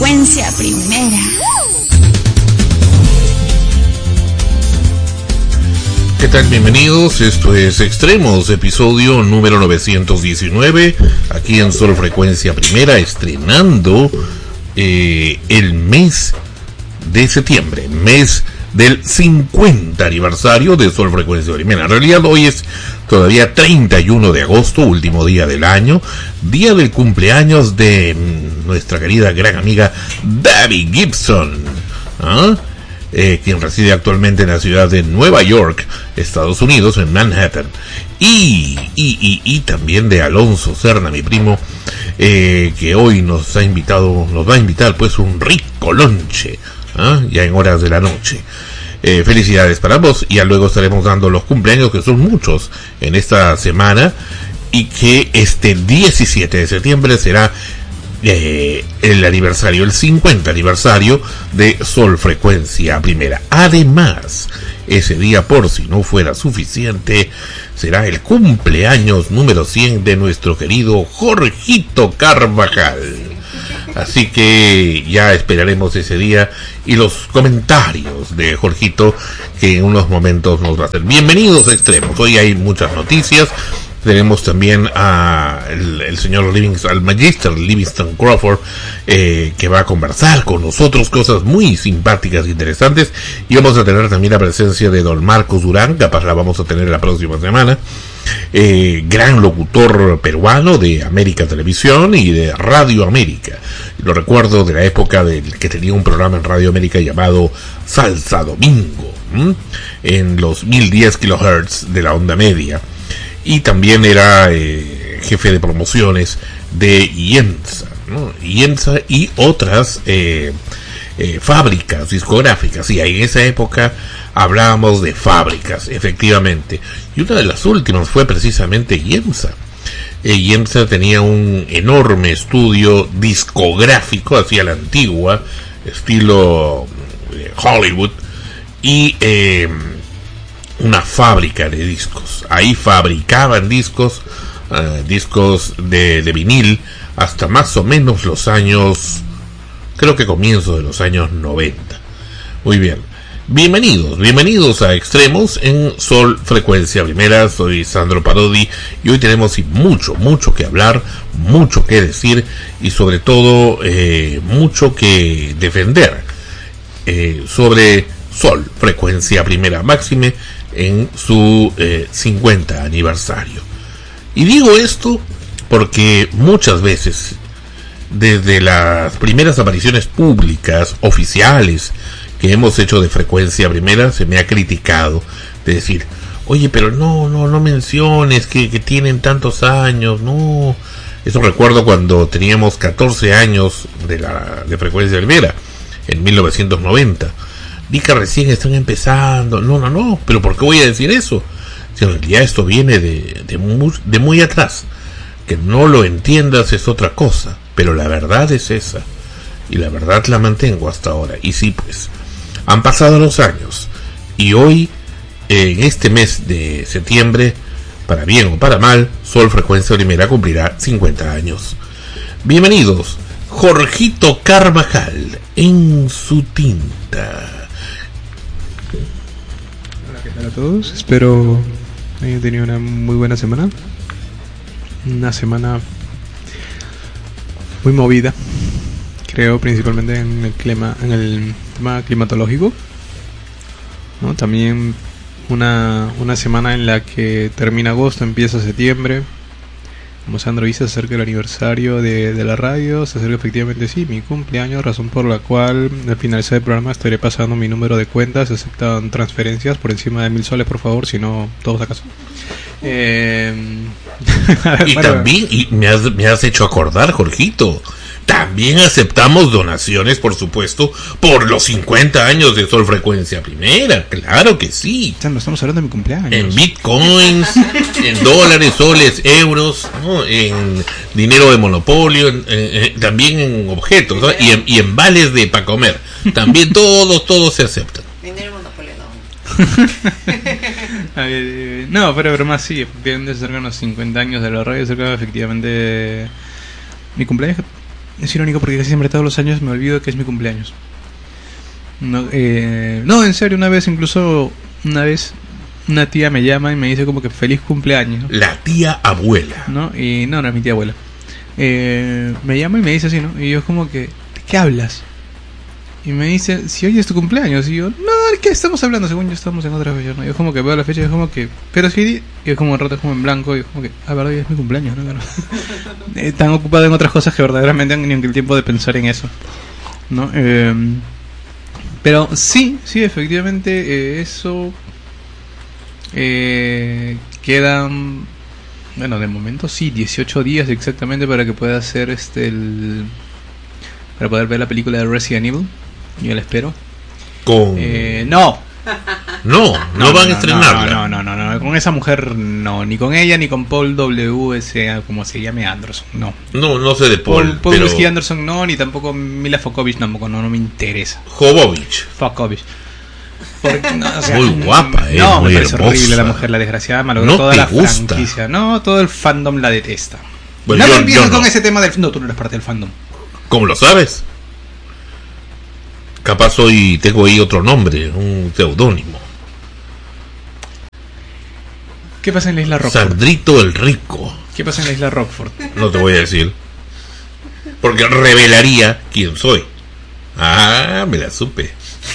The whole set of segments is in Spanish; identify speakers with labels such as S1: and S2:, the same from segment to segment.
S1: Frecuencia Primera.
S2: ¿Qué tal? Bienvenidos, esto es Extremos, episodio número 919, aquí en Sol Frecuencia Primera, estrenando el mes de septiembre, mes del 50 aniversario de Sol Frecuencia Primera. En realidad hoy es todavía 31 de agosto, último día del año, día del cumpleaños de nuestra querida gran amiga Debbie Gibson, quien reside actualmente en la ciudad de Nueva York, Estados Unidos, en Manhattan, y también de Alonso Serna, mi primo, que hoy nos va a invitar pues un rico lonche, ya en horas de la noche. Felicidades para ambos, y ya luego estaremos dando los cumpleaños, que son muchos en esta semana, y que este 17 de septiembre será el aniversario, el 50 aniversario de Sol Frecuencia Primera. Además, ese día, por si no fuera suficiente, será el cumpleaños número 100 de nuestro querido Jorgito Carvajal. Así que ya esperaremos ese día y los comentarios de Jorgito, que en unos momentos nos va a hacer. Bienvenidos a Extremos. Hoy hay muchas noticias. Tenemos también al señor al Magister Livingston Crawford, que va a conversar con nosotros cosas muy simpáticas e interesantes. Y vamos a tener también la presencia de don Marcos Durán, capaz la vamos a tener la próxima semana. Gran locutor peruano de América Televisión y de Radio América. Lo recuerdo de la época que tenía un programa en Radio América llamado Salsa Domingo, en los 1010 kHz de la onda media. Y también era jefe de promociones de IEMSA, IEMSA y otras fábricas discográficas. Y en esa época hablábamos de fábricas, efectivamente. Y una de las últimas fue precisamente IEMSA. IEMSA tenía un enorme estudio discográfico hacia la antigua, estilo Hollywood, y una fábrica de discos. Ahí fabricaban discos de vinil hasta más o menos los años, creo que comienzo de los años 90. Muy bien. Bienvenidos a Extremos en Sol Frecuencia Primera. Soy Sandro Parodi y hoy tenemos mucho que hablar, mucho que decir y sobre todo mucho que defender sobre Sol Frecuencia Primera, máxime en su 50 aniversario. Y digo esto porque muchas veces, desde las primeras apariciones públicas oficiales que hemos hecho de Frecuencia Primera, se me ha criticado de decir, oye, pero no menciones que tienen tantos años. No, eso recuerdo cuando teníamos 14 años de Frecuencia Primera en 1990. Di que recién están empezando. No, pero ¿por qué voy a decir eso? Si en realidad esto viene de muy atrás. Que no lo entiendas es otra cosa, pero la verdad es esa, y la verdad la mantengo hasta ahora. Y sí, pues han pasado los años, y hoy, en este mes de septiembre, para bien o para mal, Sol Frecuencia Primera cumplirá 50 años. Bienvenidos, Jorgito Carvajal en su tinta.
S3: Hola a todos, espero hayan tenido una muy buena semana, una semana muy movida, creo, principalmente en el tema climatológico, ¿no? También una semana en la que termina agosto, empieza septiembre. Como Sandro dice, se acerca el aniversario de la radio, se acerca efectivamente, sí, mi cumpleaños, razón por la cual al finalizar el programa estaré pasando mi número de cuentas. Se aceptan transferencias por encima de 1,000 soles, por favor, si no, todos a casa.
S2: Y también, me has hecho acordar, Jorgito, también aceptamos donaciones, por supuesto, por los 50 años de Sol Frecuencia Primera. Claro que sí.
S3: Estamos hablando de mi cumpleaños.
S2: En bitcoins, en dólares, soles, euros, ¿no? En dinero de monopolio, también en objetos, ¿no? y en vales de para comer. También todos se aceptan.
S4: Dinero de monopolio, no.
S3: No, pero más sí, efectivamente se acercan los 50 años de la radio, se acerca efectivamente mi cumpleaños. Es irónico porque casi siempre todos los años me olvido que es mi cumpleaños. No, en serio, una vez una tía me llama y me dice como que feliz cumpleaños, ¿no?
S2: La tía abuela.
S3: ¿No? Y no es mi tía abuela. Me llama y me dice así, ¿no? Y yo como que, ¿de qué hablas? Y me dice, si hoy es tu cumpleaños. Y yo, no, ¿de qué estamos hablando? Según yo estamos en otra fecha, ¿no? Yo como que veo la fecha y es como que, pero sí, y es como un rato como en blanco y es como que, verdad, hoy es mi cumpleaños, ¿no? Tan ocupado en otras cosas que verdaderamente no han ni el tiempo de pensar en eso, ¿no? Pero sí, efectivamente, eso quedan, bueno, de momento sí, 18 días exactamente para que pueda hacer para poder ver la película de Resident Evil. Yo la espero. No
S2: van a estrenarla.
S3: No, con esa mujer no, ni con ella ni con Paul W.S. como se llame Anderson, no
S2: No sé de Paul
S3: pero...
S2: Whisky
S3: Anderson no, ni tampoco Mila Jovovich tampoco, no me interesa.
S2: Jovovich.
S3: Porque, no, o sea,
S2: muy guapa,
S3: no,
S2: muy
S3: me parece
S2: hermosa.
S3: horrible la mujer, la desgraciada, malogró toda la franquicia. No, todo el fandom la detesta.
S2: Bueno,
S3: no me empieces con ese tema del... No, tú no eres parte del fandom.
S2: ¿Cómo lo sabes? Capaz tengo ahí otro nombre, un seudónimo.
S3: ¿Qué pasa en la isla Rockford?
S2: Sandrito el Rico.
S3: ¿Qué pasa en la isla Rockford?
S2: No te voy a decir. Porque revelaría quién soy. Ah, me la supe.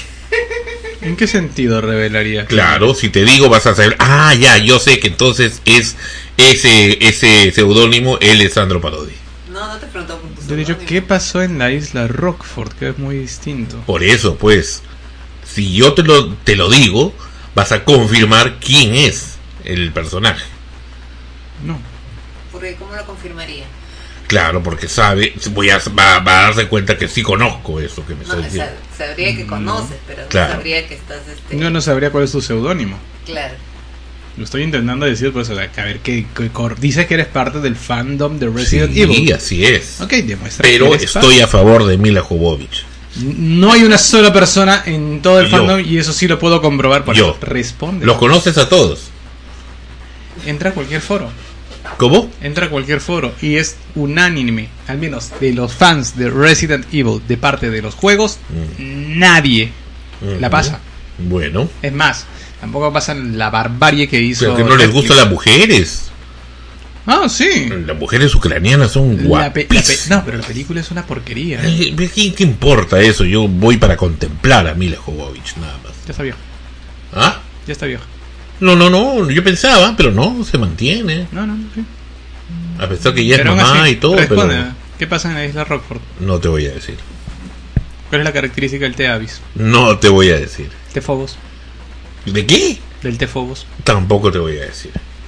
S3: ¿En qué sentido revelaría?
S2: Claro, si te digo vas a saber. Ah, ya, yo sé que entonces es ese seudónimo, él es Sandro Parodi.
S4: No te pregunto por tu
S3: Te he dicho, ¿qué pasó en la isla Rockford? Que es muy distinto.
S2: Por eso, pues, si yo te lo digo, vas a confirmar quién es el personaje.
S3: No.
S4: Porque ¿cómo lo confirmaría?
S2: Claro, porque va a darse cuenta que sí conozco eso que me estás diciendo.
S4: Sabría que conoces, pero
S2: claro.
S4: No sabría que estás...
S3: No sabría cuál es tu seudónimo.
S4: Claro.
S3: Lo estoy intentando decir por eso, a ver, que dice que eres parte del fandom de Resident Evil.
S2: Sí, así es.
S3: Ok, demuestra.
S2: Pero
S3: que eres
S2: estoy a favor de Mila Jovovich.
S3: No hay una sola persona en todo el fandom y eso sí lo puedo comprobar. Por eso, responde.
S2: ¿Los conoces a todos?
S3: Entra a cualquier foro.
S2: ¿Cómo?
S3: Entra a cualquier foro y es unánime, al menos de los fans de Resident Evil, de parte de los juegos, nadie la pasa.
S2: Bueno.
S3: Es más, tampoco pasan la barbarie que hizo.
S2: Pero que no les gustan las mujeres.
S3: Ah, sí.
S2: Las mujeres ucranianas son guapísimas.
S3: No, pero la película es una porquería.
S2: ¿Qué importa eso? Yo voy para contemplar a Mila Jovovich, nada más.
S3: Ya está vieja.
S2: ¿Ah?
S3: Ya está vieja.
S2: No, yo pensaba, pero no, se mantiene.
S3: No, sí.
S2: A pesar que ya
S3: pero
S2: es mamá
S3: así,
S2: y todo,
S3: responde,
S2: pero...
S3: ¿qué pasa en la isla Rockford?
S2: No te voy a decir.
S3: ¿Cuál es la característica del té Avis?
S2: No te voy a decir.
S3: ¿Té Phobos?
S2: ¿De qué?
S3: Del té Phobos.
S2: Tampoco te voy a decir.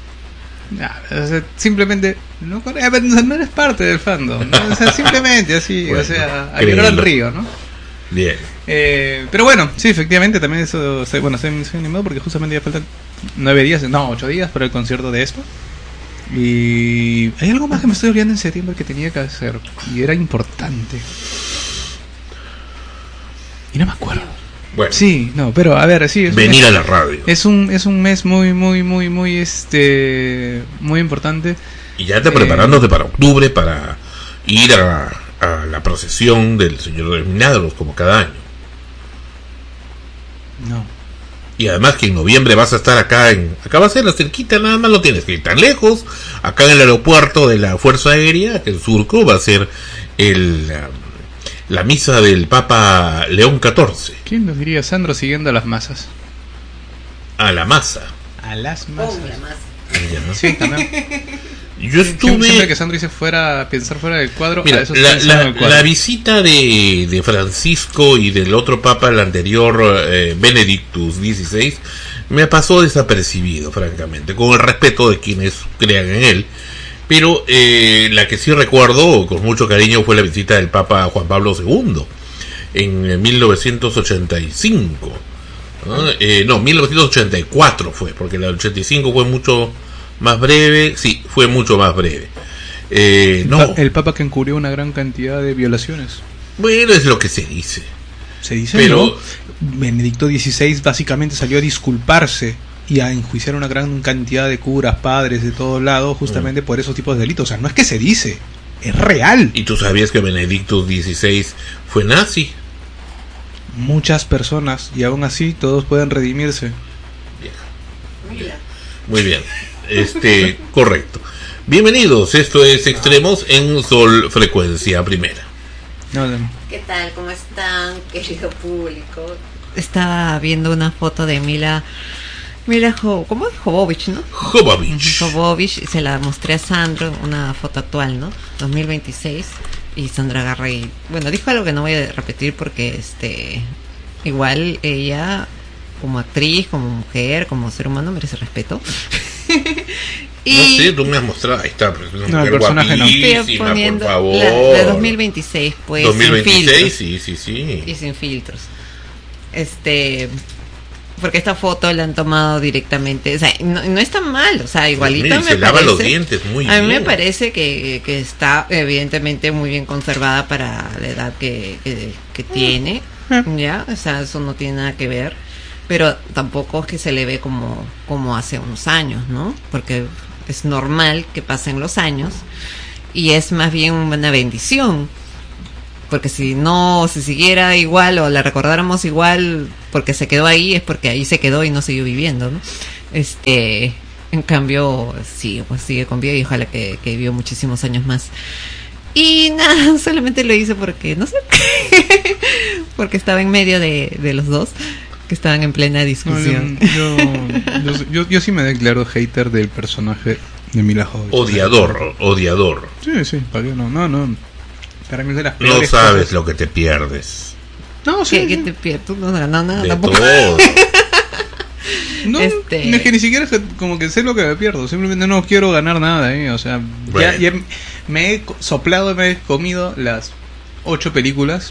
S3: O sea, simplemente no eres parte del fandom, ¿no? O sea, simplemente así, bueno, o sea, a llorar al río, ¿no?
S2: Bien.
S3: Pero bueno, sí, efectivamente, también eso, estoy animado porque justamente ya faltan 8 días para el concierto de Espa. Y hay algo más que me estoy olvidando en septiembre que tenía que hacer y era importante. Y no me acuerdo.
S2: Bueno.
S3: Sí, no, pero a ver, sí.
S2: Venir a la radio.
S3: Es un mes muy muy importante.
S2: Y ya está preparándote para octubre para ir a la procesión del Señor de los Milagros como cada año.
S3: No.
S2: Y además que en noviembre vas a estar acá va a ser la cerquita, nada más, no tienes que ir tan lejos. Acá en el aeropuerto de la Fuerza Aérea, en Surco, va a ser la misa del Papa León XIV.
S3: ¿Quién nos diría, Sandro, siguiendo a las masas?
S2: A la masa.
S3: A las masas.
S4: La masa.
S2: Ya.
S3: Sí, también.
S2: Yo estuve...
S3: Siempre que Sandro dice pensar fuera del cuadro,
S2: mira,
S3: a eso el cuadro.
S2: La visita de Francisco y del otro papa, el anterior, Benedictus XVI, me pasó desapercibido, francamente, con el respeto de quienes crean en él. Pero la que sí recuerdo con mucho cariño fue la visita del Papa Juan Pablo II en 1985. ¿no? 1984 fue, porque la del 85 fue mucho más breve. Sí, fue mucho más breve.
S3: El Papa que encubrió una gran cantidad de violaciones.
S2: Bueno, es lo que se dice.
S3: Se dice,
S2: pero
S3: ¿no? Benedicto XVI básicamente salió a disculparse y a enjuiciar a una gran cantidad de curas, padres de todos lados, justamente por esos tipos de delitos. O sea, no es que se dice,
S1: Es real.
S2: ¿Y tú sabías que Benedicto XVI fue nazi?
S1: Muchas personas, y aún así todos pueden redimirse.
S4: Mira.
S2: Muy bien. Correcto. Bienvenidos, esto es Extremos en Sol Frecuencia Primera.
S4: ¿Qué tal? ¿Cómo están, querido público? Estaba viendo una foto de ¿cómo es? Jovovich, ¿no? Jovovich, se la mostré a Sandro, una foto actual, ¿no? 2026, y Sandra agarra y, bueno, dijo algo que no voy a repetir porque, igual ella, como actriz, como mujer, como ser humano, merece respeto. Y
S2: no sé, tú me has mostrado, ahí está, pero es una mujer
S1: el personaje no.
S2: guapísima, por favor.
S4: La 2026, pues,
S2: 2026,
S4: sin filtros,
S2: sí.
S4: y sin filtros. Porque esta foto la han tomado directamente, o sea, no está mal, o sea, igualito me
S2: se lava los dientes muy bien.
S4: A mí me parece que está evidentemente muy bien conservada para la edad que tiene, ya, o sea, eso no tiene nada que ver, pero tampoco es que se le ve como hace unos años, ¿no? Porque es normal que pasen los años y es más bien una bendición. Porque si siguiera igual o la recordáramos igual porque se quedó ahí, es porque ahí se quedó y no siguió viviendo, ¿no? En cambio, sí, pues sigue con vida y ojalá que vivió muchísimos años más. Y nada, solamente lo hice porque, no sé, porque estaba en medio de los dos, que estaban en plena discusión.
S1: No, yo sí me declaro hater del personaje de Mila Jovovich.
S2: Odiador.
S1: Sí, para qué no. Para mí es de las
S2: No
S1: peores
S2: sabes
S1: cosas.
S2: lo que te pierdes.
S1: No, sí.
S4: ¿Qué te pierdes? Tú no ganas nada
S2: De
S4: tampoco.
S2: todo.
S1: No, es que ni siquiera es como que sé lo que me pierdo. Simplemente no quiero ganar nada, O sea,
S2: Bueno.
S1: ya me he soplado, me he comido las 8 películas.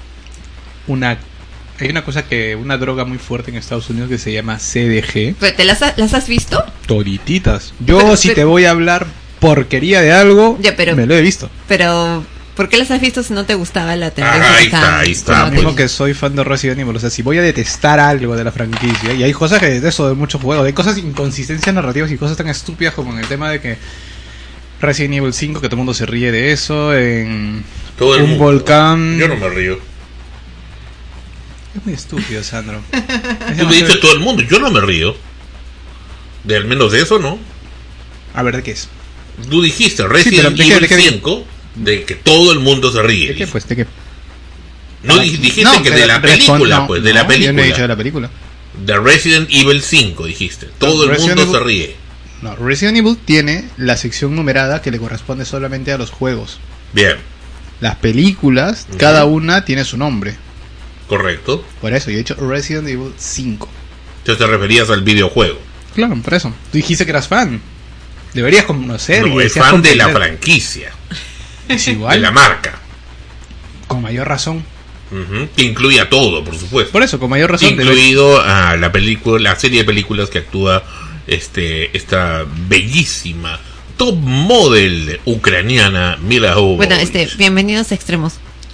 S1: Hay una droga muy fuerte en Estados Unidos que se llama CDG.
S4: ¿Pero te las has visto?
S1: Todititas.
S4: Pero,
S1: Te voy a hablar porquería de algo,
S4: Ya, pero-
S1: me lo he visto.
S4: Pero, ¿por qué las has visto si no te gustaba la tendencia?
S2: Ahí está,
S1: Lo
S2: pues.
S1: mismo que soy fan de Resident Evil. O sea, si voy a detestar algo de la franquicia, y hay cosas que detesto de muchos juegos, hay cosas, inconsistencias narrativas y cosas tan estúpidas como en el tema de que Resident Evil 5, que todo el mundo se ríe de eso, en
S2: Todo el
S1: un
S2: mundo.
S1: volcán.
S2: Yo no me río.
S1: Es muy estúpido, Sandro.
S2: Tú me dices todo el mundo, yo no me río. De al menos de eso, ¿no?
S1: A ver, ¿de qué es?
S2: Tú dijiste Resident
S1: pero
S2: Evil 5 de que todo el mundo se ríe.
S1: ¿De qué, pues? ¿De qué?
S2: No, dijiste que
S1: pero
S2: de la película, pues, de la
S1: Yo no he
S2: película.
S1: dicho de la película.
S2: De Resident Evil 5, dijiste. Todo el
S1: Resident
S2: mundo
S1: Evil-
S2: se ríe.
S1: No, Resident Evil tiene la sección numerada que le corresponde solamente a los juegos.
S2: Bien,
S1: Las películas,
S2: Ujú.
S1: cada una tiene su nombre.
S2: correcto.
S1: Por eso yo he dicho Resident Evil 5.
S2: Entonces te referías al videojuego.
S1: Claro, por eso. Tú dijiste que eras fan. Deberías conocer.
S2: No,
S1: y
S2: es
S1: deseas
S2: fan de la
S1: comprender.
S2: franquicia,
S1: Es
S2: de
S1: igual.
S2: la marca.
S1: Con mayor razón.
S2: Ujú, que incluye a todo, por supuesto.
S1: Por eso, con mayor razón.
S2: Incluido a la película, la serie de películas que actúa esta bellísima top model ucraniana Mila Jovovich.
S4: Bueno, bienvenidos a Extremos.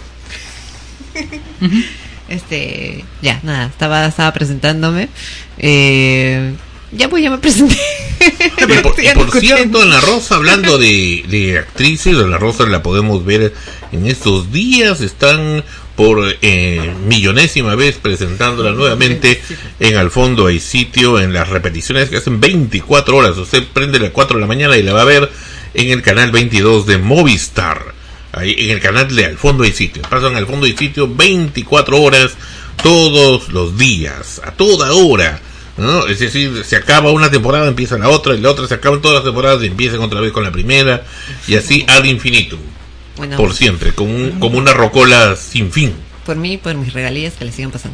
S4: Ya, nada, estaba presentándome. Ya me presenté.
S2: Y por cierto, en La Rosa, hablando de actrices, en La Rosa la podemos ver en estos días. Están por millonésima vez presentándola nuevamente en Al Fondo Hay Sitio, en las repeticiones que hacen 24 horas. Usted prende a las 4 de la mañana y la va a ver en el canal 22 de Movistar. Ahí en el canal de Al Fondo Hay Sitio. Pasan Al Fondo Hay Sitio 24 horas todos los días, a toda hora, ¿no? Es decir, se acaba una temporada, empieza la otra, y la otra se acaban todas las temporadas y empiezan otra vez con la primera, y así ad infinitum,
S4: Bueno,
S2: por siempre, como una rocola sin fin.
S4: por mí y por mis regalías que le sigan pasando.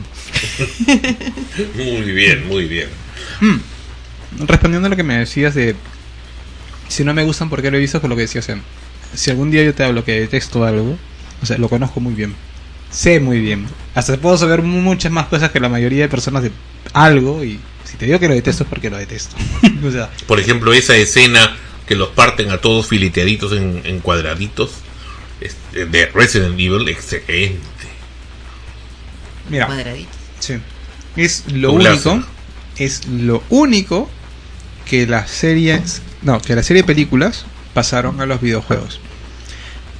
S2: Muy bien, muy bien.
S1: Respondiendo a lo que me decías de si no me gustan, ¿por qué lo he visto? Con lo que decías, si algún día yo te hablo que detesto algo, o sea, lo conozco muy bien, sé muy bien, hasta puedo saber muchas más cosas que la mayoría de personas de algo, y si te digo que lo detesto es porque lo detesto. O sea,
S2: Por ejemplo, esa escena que los parten a todos fileteaditos en cuadraditos, de Resident Evil, excelente.
S1: mira,
S4: Cuadraditos.
S1: sí, es lo
S2: Un
S1: único,
S2: láser.
S1: es lo único que la serie de películas pasaron a los videojuegos.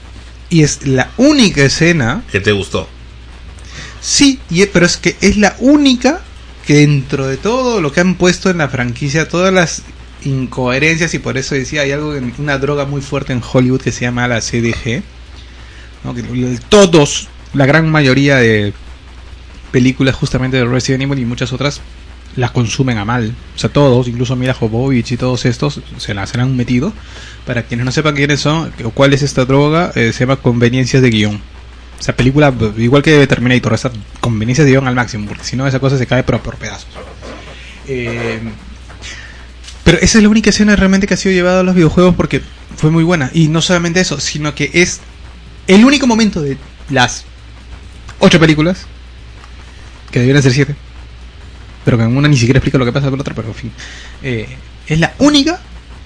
S1: Y es la única escena...
S2: ¿Qué te gustó?
S1: Sí, pero es que es la única que dentro de todo lo que han puesto en la franquicia, todas las incoherencias, y por eso decía, hay algo, una droga muy fuerte en Hollywood que se llama la CDG, ¿no? Que todos, la gran mayoría de películas justamente de Resident Evil y muchas otras las consumen a mal, o sea, todos, incluso Mila Jovovich y todos estos se han metido. Para quienes no sepan quiénes son o cuál es esta droga, se llama conveniencias de guión. O sea, película igual que Terminator, esa conveniencias de guión al máximo, porque si no esa cosa se cae por pedazos. Pero esa es la única escena realmente que ha sido llevada a los videojuegos porque fue muy buena. Y no solamente eso, sino que es el único momento de las 8 películas, que debieran ser 7, pero que en una ni siquiera explica lo que pasa con la otra, pero en fin. Es la única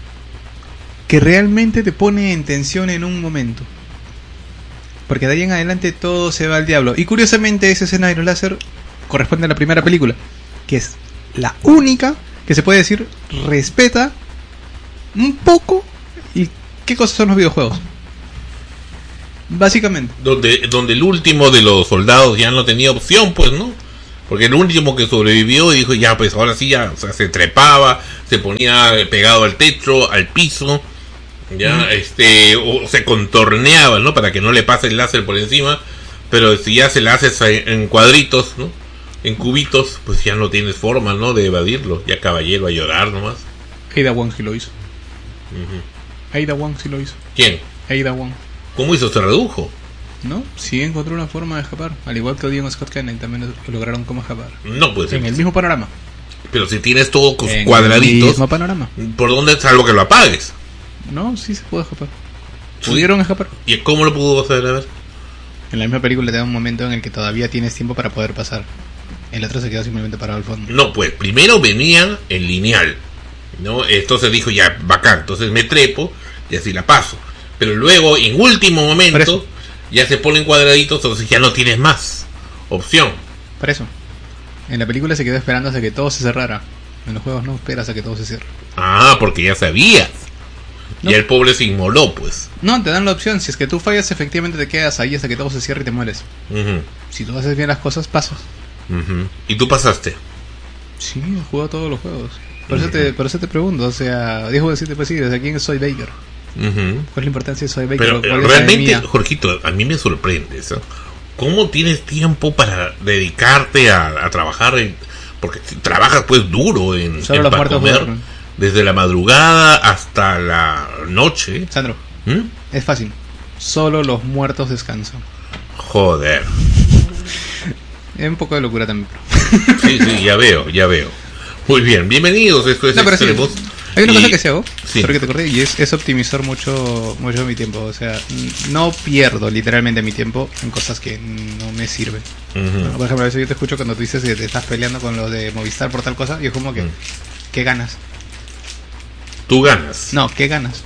S1: que realmente te pone en tensión en un momento. Porque de ahí en adelante todo se va al diablo. Y curiosamente esa escena de los láser corresponde a la primera película, que es la única que se puede decir respeta un poco y qué cosas son los videojuegos. Básicamente.
S2: Donde el último de los soldados ya no tenía opción, pues, ¿no? Porque el último que sobrevivió y dijo, ya, pues ahora sí, ya, o sea, se trepaba, se ponía pegado al techo, al piso, ya, o se contorneaba, ¿no? Para que no le pase el láser por encima, pero si ya se la haces en cuadritos, ¿no? En cubitos, pues ya no tienes forma, ¿no? De evadirlo, ya caballero a llorar nomás.
S1: Ada Wong sí lo hizo. Ada Wong sí lo hizo.
S2: ¿Quién?
S1: Ada Wong.
S2: ¿Cómo hizo? ¿Se redujo?
S1: No, sí encontró una forma de escapar. Al igual que Dion Scott Kennedy también lograron cómo escapar.
S2: No, pues
S1: en el mismo panorama.
S2: Pero si tienes todo
S1: en
S2: cuadraditos,
S1: el mismo panorama.
S2: ¿por dónde es algo que lo apagues?
S1: No, sí se pudo escapar. Pudieron escapar.
S2: ¿Y cómo lo pudo hacer? A ver.
S1: En la misma película te da un momento en el que todavía tienes tiempo para poder pasar. El otro se quedó simplemente parado al fondo.
S2: No, pues primero venía en lineal, ¿no? Entonces dijo, ya, bacán, entonces me trepo y así la paso. Pero luego, en último momento, ya se ponen cuadraditos, entonces ya no tienes más opción.
S1: Por eso. En la película se quedó esperando hasta que todo se cerrara. En los juegos no esperas a que todo se cierre.
S2: Ah, porque ya sabías.
S1: No.
S2: Y el pobre se inmoló, pues.
S1: No, te dan la opción. Si es que tú fallas, efectivamente te quedas ahí hasta que todo se cierre y te mueres. Si tú haces bien las cosas, pasas.
S2: ¿Y tú pasaste?
S1: Sí, he jugado todos los juegos. Por eso te pregunto, o sea, dejo de decirte, pues sí, ¿desde quién soy Baker? ¿Cuál es la importancia de Soy Baker?
S2: Pero realmente, Jorgito, a mí me sorprende eso. ¿Cómo tienes tiempo para dedicarte a trabajar? Porque trabajas pues duro para comer, desde la madrugada hasta la noche.
S1: Sandro, es fácil. Solo los muertos descansan.
S2: Joder.
S1: Es un poco de locura también.
S2: Sí, ya veo. Muy bien, bienvenidos. Esto es Extremos.
S1: Sí. Hay una cosa que se hago,
S2: sí.
S1: que te acordé, y es optimizar mucho mi tiempo. O sea, no pierdo literalmente mi tiempo en cosas que no me sirven. Bueno, por ejemplo, a veces yo te escucho cuando tú dices que te estás peleando con los de Movistar por tal cosa, y es como que, ¿qué ganas?
S2: ¿Tú ganas?
S1: No, ¿qué ganas?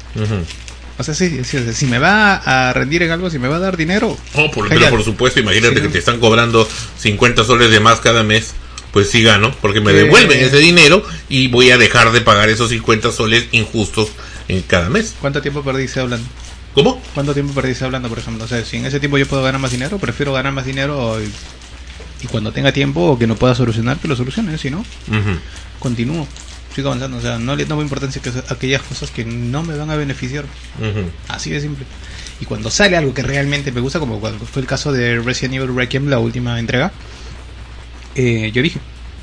S1: O sea, sí, si me va a rendir en algo, si me va a dar dinero.
S2: Pero por supuesto, imagínate que te están cobrando 50 soles de más cada mes. Pues sí gano, porque me devuelven ese dinero y voy a dejar de pagar esos 50 soles injustos en cada mes.
S1: ¿Cuánto tiempo perdiste hablando?
S2: ¿Cómo?
S1: ¿Cuánto tiempo perdiste hablando, por ejemplo? O sea, si en ese tiempo yo puedo ganar más dinero, prefiero ganar más dinero y cuando tenga tiempo o que no pueda solucionar, que lo solucione, si no, continúo, sigo avanzando. O sea, no le doy importancia a aquellas cosas que no me van a beneficiar. Así de simple. Y cuando sale algo que realmente me gusta, como cuando fue el caso de Resident Evil Requiem, la última entrega, yo dije,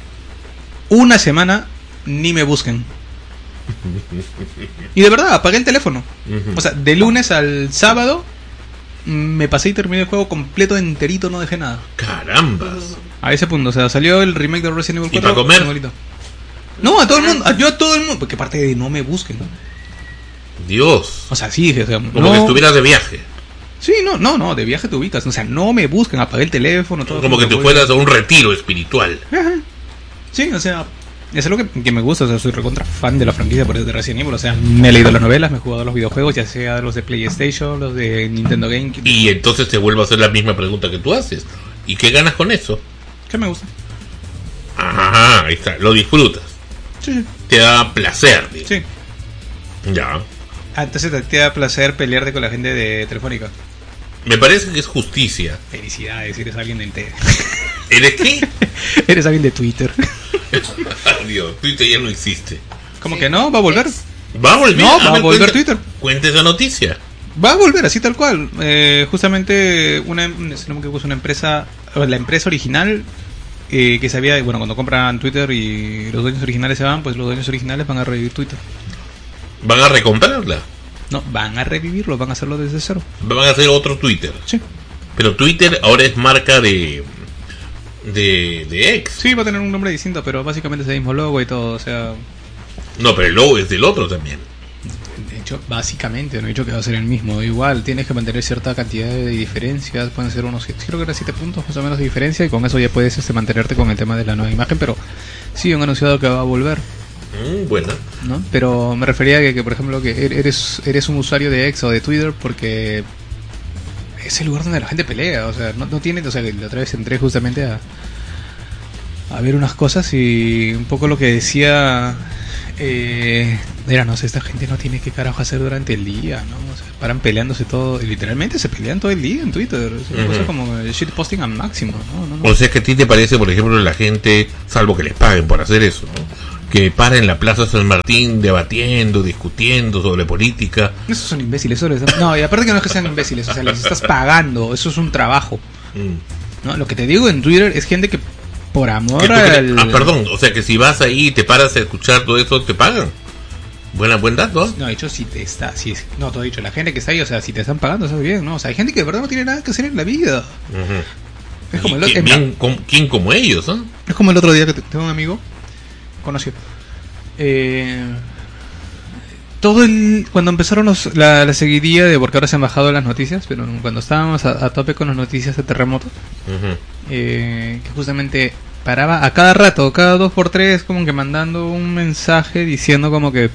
S1: una semana ni me busquen. Y de verdad, apagué el teléfono. O sea, de lunes al sábado me pasé y terminé el juego completo, enterito, no dejé nada.
S2: Carambas.
S1: A ese punto, o sea, salió el remake de Resident Evil 4.
S2: ¿Y para comer?
S1: No, a todo el mundo, yo a todo el mundo, porque aparte de no me busquen.
S2: Dios.
S1: O sea, sí, o sea,
S2: como que estuvieras de viaje.
S1: Sí, no, de viaje te ubicas. O sea, no me busquen, apagué el teléfono, todo.
S2: Como que te fueras a un retiro espiritual.
S1: Ajá. Sí, o sea, es algo que me gusta. O sea, soy recontra fan de la franquicia por eso de Resident Evil. O sea, me he leído las novelas, me he jugado los videojuegos, ya sea los de PlayStation, los de Nintendo GameCube.
S2: Y entonces te vuelvo a hacer la misma pregunta que tú haces. ¿Y qué ganas con eso?
S1: ¿Qué me gusta?
S2: Ajá, ahí está, lo disfrutas.
S1: Sí.
S2: Te da placer, digo.
S1: Sí.
S2: Ya.
S1: Entonces te da placer pelearte con la gente de Telefónica.
S2: Me parece que es justicia.
S1: Felicidades, eres alguien del TED.
S2: ¿Eres qué?
S1: Eres alguien de Twitter.
S2: Dios, Twitter ya no existe.
S1: ¿Cómo
S4: Sí.
S1: que no? ¿Va a volver?
S2: ¿Va a volver?
S1: No, va a
S2: ver,
S1: volver
S2: cuente-
S1: Twitter.
S2: Cuente esa noticia.
S1: Va a volver así tal cual. Justamente si no me equivoco, es una empresa, la empresa original que sabía, bueno, cuando compran Twitter y los dueños originales se van, pues los dueños originales van a revivir Twitter.
S2: ¿Van a recomprarla?
S1: No, van a revivirlo, van a hacerlo desde cero.
S2: ¿Van a hacer otro Twitter?
S1: Sí.
S2: Pero Twitter ahora es marca de X.
S1: Sí, va a tener un nombre distinto, pero básicamente es el mismo logo y todo, o sea...
S2: No, pero el logo es del otro también.
S1: De hecho, básicamente, no he dicho que va a ser el mismo. Igual, tienes que mantener cierta cantidad de diferencias. Pueden ser unos, creo que eran 7 puntos más o menos de diferencia. Y con eso ya puedes mantenerte con el tema de la nueva imagen. Pero sí, han anunciado que va a volver,
S2: Buena.
S1: ¿no? Pero me refería a que por ejemplo, que eres un usuario de X o de Twitter porque es el lugar donde la gente pelea. O sea, no tiene... O sea, que la otra vez entré justamente a ver unas cosas y un poco lo que decía... Era, no sé, esta gente no tiene qué carajo hacer durante el día, ¿no? O sea, paran peleándose todo, y literalmente se pelean todo el día en Twitter. Es una cosa como shitposting al máximo, ¿no?
S2: O sea que a ti te parece, por ejemplo, la gente, salvo que les paguen por hacer eso, ¿no? Que para en la Plaza San Martín debatiendo, discutiendo sobre política.
S1: Esos son imbéciles, no, y aparte que no es que sean imbéciles, o sea, les estás pagando, eso es un trabajo, ¿no? Lo que te digo en Twitter es gente que por amor
S2: Que tú
S1: al...
S2: perdón, o sea que si vas ahí y te paras a escuchar todo eso, te pagan. Buen dato.
S1: No, de hecho, no, te he dicho, la gente que está ahí, o sea, si te están pagando, está bien, ¿no? O sea, hay gente que de verdad no tiene nada que hacer en la vida. Es como
S2: ¿Quién como ellos, ¿no?
S1: Es como el otro día que tengo un amigo conocido. Cuando empezaron la seguidilla de, porque ahora se han bajado las noticias, pero cuando estábamos a tope con las noticias de terremoto, que justamente paraba a cada rato, cada 2x3, como que mandando un mensaje diciendo como que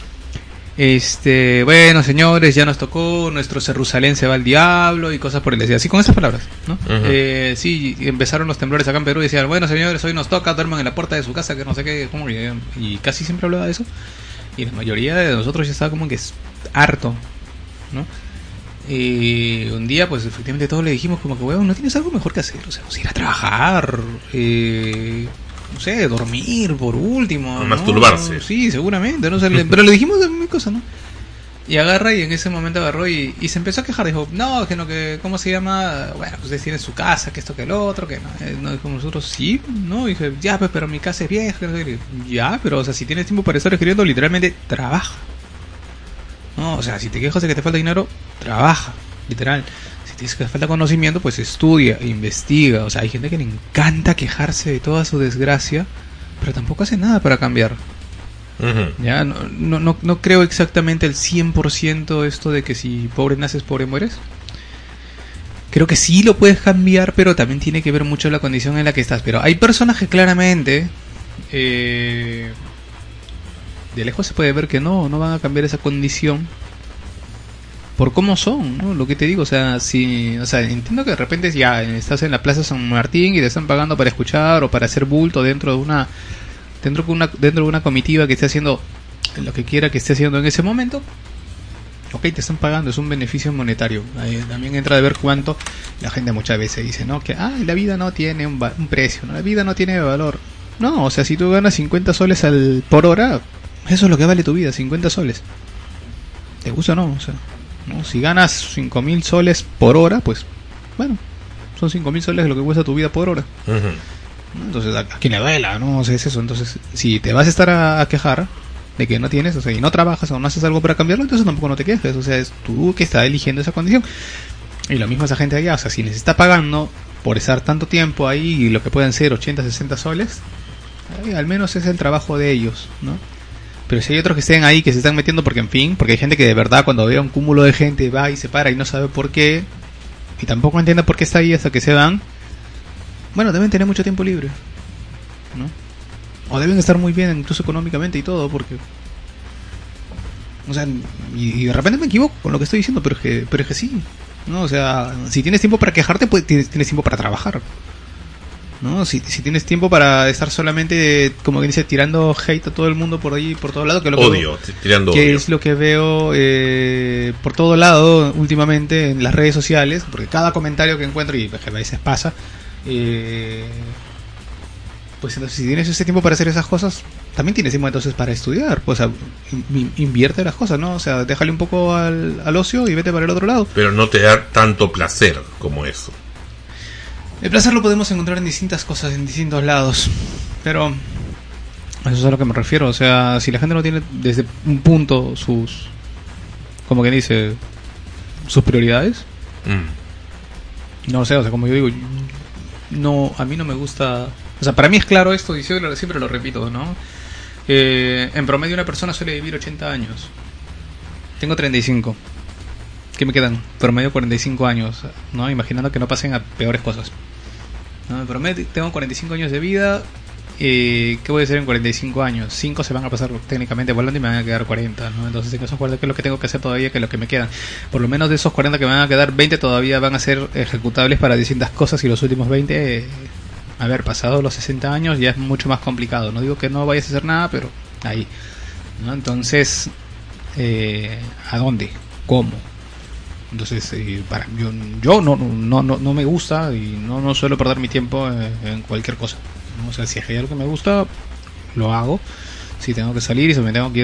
S1: bueno, señores, ya nos tocó, nuestro Jerusalén se va al diablo y cosas por el estilo, así con esas palabras, ¿no? Sí, empezaron los temblores acá en Perú y decían, bueno, señores, hoy nos toca, duerman en la puerta de su casa, que no sé qué, como y casi siempre hablaba de eso, y la mayoría de nosotros ya estaba como que harto, ¿no? Y un día, pues efectivamente todos le dijimos como que, weón, ¿no tienes algo mejor que hacer? O sea, pues ir a trabajar, no sé, dormir por último, ¿no?
S2: Masturbarse.
S1: Sí, seguramente, ¿no? O sea, pero le dijimos de mil cosas, ¿no? Y agarra y en ese momento agarró y se empezó a quejar, dijo, no, que no, que, ¿cómo se llama? Bueno, pues ustedes tienen su casa, que esto, que el otro, que no, como nosotros, sí, ¿no? Y dije, ya, pues, pero mi casa es vieja, no sé, ya, pero, o sea, si tienes tiempo para estar escribiendo, literalmente, trabaja. No, o sea, si te quejas de que te falta dinero, trabaja, literal. Si tienes que falta conocimiento, pues estudia, investiga. O sea, hay gente que le encanta quejarse de toda su desgracia, pero tampoco hace nada para cambiar. Ya, no creo exactamente el 100% esto de que si pobre naces, pobre mueres. Creo que sí lo puedes cambiar, pero también tiene que ver mucho la condición en la que estás. Pero hay personas que claramente... de lejos se puede ver que no van a cambiar esa condición por cómo son, ¿no? Lo que te digo, o sea, entiendo que de repente ya estás en la Plaza San Martín y te están pagando para escuchar o para hacer bulto dentro de una comitiva que esté haciendo lo que quiera que esté haciendo en ese momento. Ok, te están pagando, es un beneficio monetario. Ahí también entra de ver cuánto la gente muchas veces dice, ¿no? Que la vida no tiene un precio, ¿no? La vida no tiene valor. No, o sea, si tú ganas 50 soles por hora, eso es lo que vale tu vida, 50 soles. ¿Te gusta o no? O sea, ¿no? Si ganas 5.000 soles por hora, pues, bueno, son 5.000 soles lo que cuesta tu vida por hora. ¿No? Entonces, ¿a quién le duela? ¿No? O sea, es eso. Entonces, si te vas a estar a quejar de que no tienes, o sea, y no trabajas o no haces algo para cambiarlo, entonces tampoco no te quejes. O sea, es tú que estás eligiendo esa condición. Y lo mismo esa gente allá, o sea, si les está pagando por estar tanto tiempo ahí, y lo que pueden ser 80, 60 soles, al menos es el trabajo de ellos, ¿no? Pero si hay otros que estén ahí, que se están metiendo porque, en fin, porque hay gente que de verdad cuando ve un cúmulo de gente va y se para y no sabe por qué, y tampoco entiende por qué está ahí hasta que se van, bueno, deben tener mucho tiempo libre, ¿no? O deben estar muy bien incluso económicamente y todo, porque... O sea, y de repente me equivoco con lo que estoy diciendo, pero es que sí, ¿no? O sea, si tienes tiempo para quejarte, pues tienes tiempo para trabajar. ¿no? Si tienes tiempo para estar solamente, como que dice, tirando hate a todo el mundo por ahí, por todo lado, que es lo
S2: Odio, tirando
S1: que
S2: odio.
S1: es lo que veo por todo lado últimamente en las redes sociales, porque cada comentario que encuentro, y a veces pasa, pues entonces si tienes ese tiempo para hacer esas cosas, también tienes tiempo entonces para estudiar, pues invierte las cosas, ¿no? O sea, déjale un poco al ocio y vete para el otro lado.
S2: Pero no te da tanto placer como eso.
S1: El placer lo podemos encontrar en distintas cosas, en distintos lados, pero eso es a lo que me refiero. O sea, si la gente no tiene desde un punto sus, como que dice, sus prioridades, no lo sé, o sea, como yo digo, no, a mí no me gusta. O sea, para mí es claro esto, y siempre lo repito, ¿no? En promedio una persona suele vivir 80 años. Tengo 35. ¿Qué me quedan? Promedio 45 años, ¿no? Imaginando que no pasen a peores cosas. ¿No? En promedio tengo 45 años de vida. ¿Qué voy a hacer en 45 años? 5 se van a pasar técnicamente volando y me van a quedar 40, ¿no? Entonces en esos 40, ¿qué es lo que tengo que hacer todavía? Que es lo que me quedan. Por lo menos de esos 40 que me van a quedar, 20 todavía van a ser ejecutables para distintas cosas, y los últimos 20... A ver, pasados los 60 años ya es mucho más complicado. No digo que no vayas a hacer nada, pero ahí, ¿no? Entonces, ¿a dónde? ¿Cómo? Entonces, para yo no me gusta y no suelo perder mi tiempo en cualquier cosa, ¿no? O sea, si hay algo que me gusta, lo hago. Si tengo que salir y si me tengo que ir